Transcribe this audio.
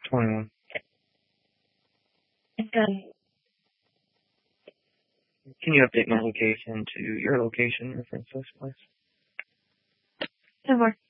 21. Okay. Can you update my location to your location references, please? 10 more.